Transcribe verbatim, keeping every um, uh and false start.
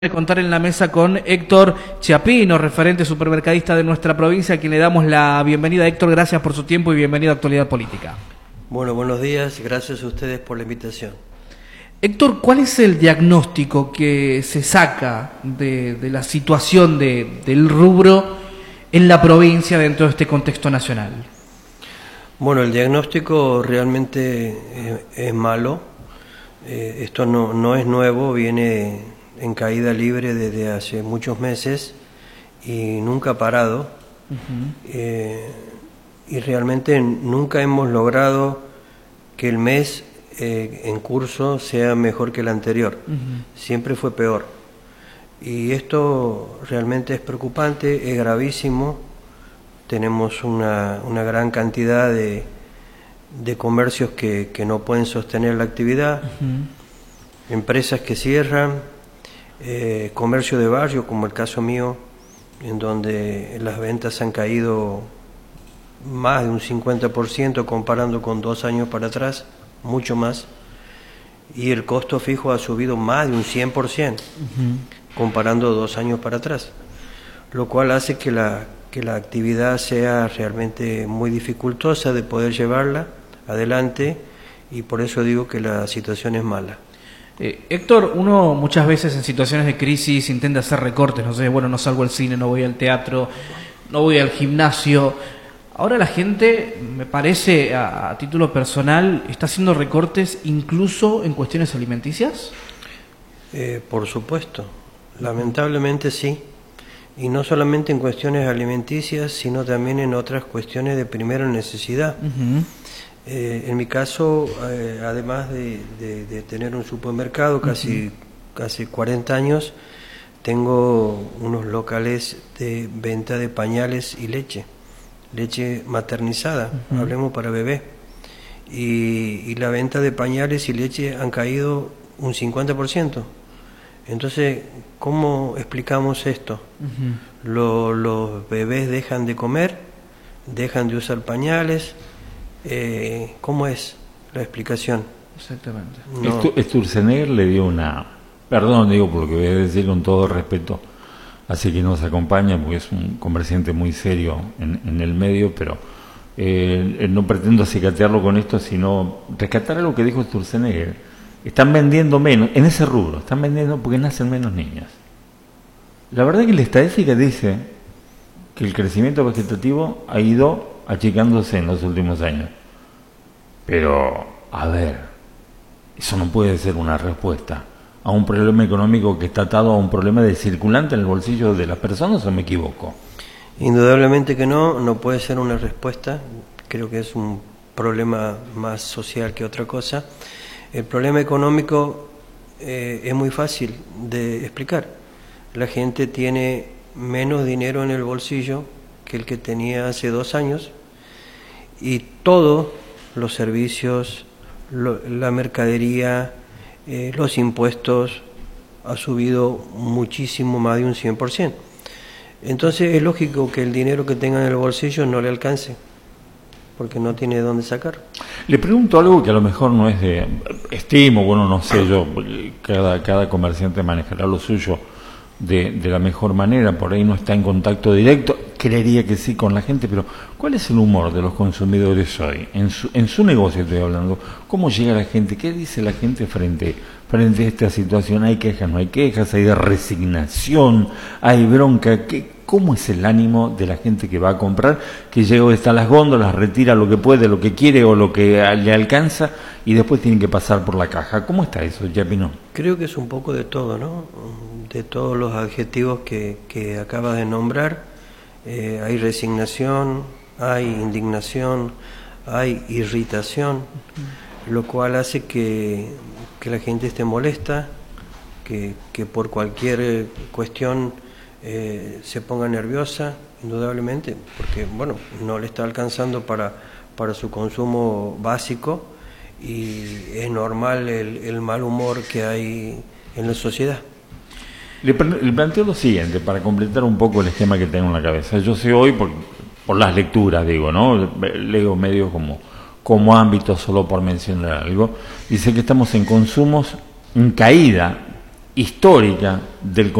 De contar en la mesa con Héctor Chiapino, referente supermercadista de nuestra provincia, a quien le damos la bienvenida. Héctor, gracias por su tiempo y bienvenido a Actualidad Política. Bueno, buenos días, gracias a ustedes por la invitación. Héctor, ¿cuál es el diagnóstico que se saca de, de la situación de, del rubro en la provincia dentro de este contexto nacional? Bueno, el diagnóstico realmente es, es malo. Eh, esto no, no es nuevo, viene en caída libre desde hace muchos meses y nunca ha parado. Uh-huh. eh, y realmente nunca hemos logrado que el mes eh, en curso sea mejor que el anterior. Uh-huh. Siempre fue peor. Y esto realmente es preocupante, es gravísimo. Tenemos una, una gran cantidad de, de comercios que, que no pueden sostener la actividad, uh-huh. empresas que cierran, Eh, comercio de barrio, como el caso mío, en donde las ventas han caído más de un cincuenta por ciento comparando con dos años para atrás, mucho más, y el costo fijo ha subido más de un cien por ciento uh-huh. comparando dos años para atrás, lo cual hace que la, que la actividad sea realmente muy dificultosa de poder llevarla adelante, y por eso digo que la situación es mala. Eh, Héctor, uno muchas veces en situaciones de crisis intenta hacer recortes, no sé, bueno, no salgo al cine, no voy al teatro, no voy al gimnasio. Ahora la gente, me parece, a, a título personal, está haciendo recortes incluso en cuestiones alimenticias. Eh, por supuesto, lamentablemente sí, y no solamente en cuestiones alimenticias, sino también en otras cuestiones de primera necesidad. Uh-huh. Eh, en mi caso, eh, además de, de, de tener un supermercado casi, uh-huh. casi cuarenta años, tengo unos locales de venta de pañales y leche, leche maternizada, uh-huh. hablemos para bebé, y, y la venta de pañales y leche han caído un cincuenta por ciento. Entonces, ¿cómo explicamos esto? Uh-huh. Lo, los bebés dejan de comer, dejan de usar pañales. Eh, ¿Cómo es la explicación? Exactamente. No. Sturzenegger le dio una, perdón digo por lo que voy a decir con todo respeto, así que nos acompaña porque es un comerciante muy serio en, en el medio, pero eh, no pretendo acicatearlo con esto, sino rescatar algo que dijo Sturzenegger. Están vendiendo menos, en ese rubro, están vendiendo porque nacen menos niñas. La verdad es que la estadística dice que el crecimiento vegetativo ha ido achicándose en los últimos años. Pero, a ver, eso no puede ser una respuesta a un problema económico que está atado a un problema de circulante en el bolsillo de las personas, ¿o me equivoco? Indudablemente que no, no puede ser una respuesta. Creo que es un problema más social que otra cosa. El problema económico eh, es muy fácil de explicar. La gente tiene menos dinero en el bolsillo que el que tenía hace dos años, y todos los servicios, lo, la mercadería, eh, los impuestos ha subido muchísimo, más de un cien por ciento. Entonces es lógico que el dinero que tenga en el bolsillo no le alcance, porque no tiene de dónde sacar. Le pregunto algo que a lo mejor no es de estimo, bueno, no sé yo, cada, cada comerciante manejará lo suyo de, de la mejor manera, por ahí no está en contacto directo, creería que sí con la gente, pero ¿cuál es el humor de los consumidores hoy? En su, en su negocio estoy hablando, ¿cómo llega la gente? ¿Qué dice la gente frente, frente a esta situación? ¿Hay quejas, no hay quejas? ¿Hay resignación? ¿Hay bronca? ¿Qué, ¿Cómo es el ánimo de la gente que va a comprar, que llega, está a las góndolas, retira lo que puede, lo que quiere o lo que le alcanza y después tiene que pasar por la caja? ¿Cómo está eso, Chiapino? Creo que es un poco de todo, ¿no? De todos los adjetivos que, que acabas de nombrar. Eh, hay resignación, hay indignación, hay irritación, uh-huh. lo cual hace que, que la gente esté molesta, que, que por cualquier cuestión eh, se ponga nerviosa, indudablemente, porque bueno, no le está alcanzando para, para su consumo básico, y es normal el, el mal humor que hay en la sociedad. Le, le planteo lo siguiente, para completar un poco el esquema que tengo en la cabeza. Yo sé hoy, por, por las lecturas, digo, ¿no? Leo medios como, como ámbito, solo por mencionar algo. Dice que estamos en consumos en caída histórica del